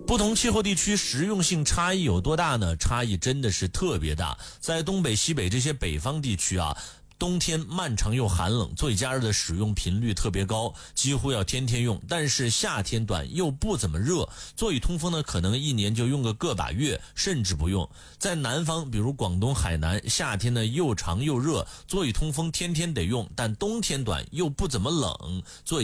不同气候地区实用性差异有多大呢？差异真的是特别大。在东北、西北这些北方地区啊，冬天漫长又寒冷，座椅加热的使用频率特别高，几乎要天天用。但是夏天短又不怎么热，座椅通风呢可能一年就用个把月，甚至不用。在南方，比如广东海南，夏天呢又长又热，座椅通风天天得用，但冬天短又不怎么冷，座椅